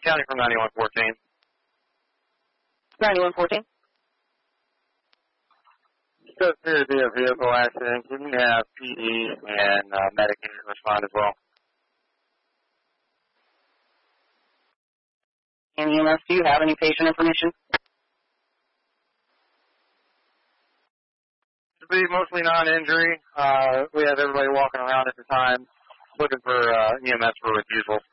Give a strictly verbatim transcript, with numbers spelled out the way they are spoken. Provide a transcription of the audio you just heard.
County from ninety-one fourteen. ninety-one fourteen. So, appears to be a vehicle accident. Can you have P E and uh, medic respond as well? And E M S, do you have any patient information? To be mostly non-injury. Uh, we have everybody walking around at the time looking for uh, E M S for refusal.